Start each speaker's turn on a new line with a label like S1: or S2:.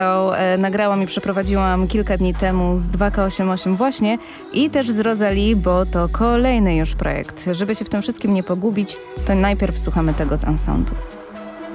S1: nagrałam i przeprowadziłam kilka dni temu z 2K88 właśnie i też z Rosalie, bo to kolejny już projekt. Żeby się w tym wszystkim nie pogubić, to najpierw słuchamy tego z Unsoundu.